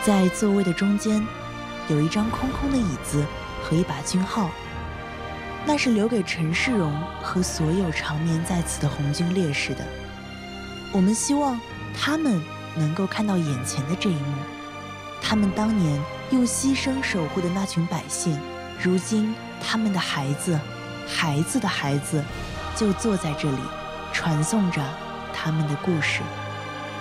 在座位的中间有一张空空的椅子和一把军号，那是留给陈世荣和所有长眠在此的红军烈士的。我们希望他们能够看到眼前的这一幕，他们当年用牺牲守护的那群百姓，如今他们的孩子，孩子的孩子，就坐在这里，传颂着他们的故事。